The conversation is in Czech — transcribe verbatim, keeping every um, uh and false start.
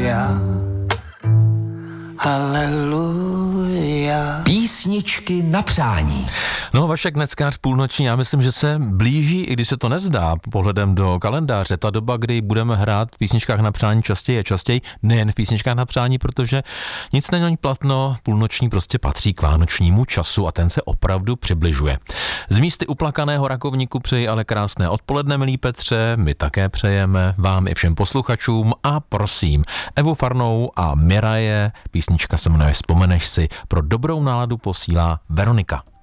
haleluja, haleluja. Písničky na přání. No, Vašek Neckář půlnoční, já myslím, že se blíží, i když se to nezdá pohledem do kalendáře, ta doba, kdy budeme hrát v písničkách na přání častěji a častěji, nejen v písničkách na přání, protože nic není platno, půlnoční prostě patří k vánočnímu času a ten se opravdu přibližuje. Z místy uplakaného rakovníku přeji ale krásné odpoledne, milí Petře, my také přejeme vám i všem posluchačům a prosím, Evu Farnou a Miraje, písnička se jmenuje Vzpomeneš si, pro dobrou náladu posílá Veronika.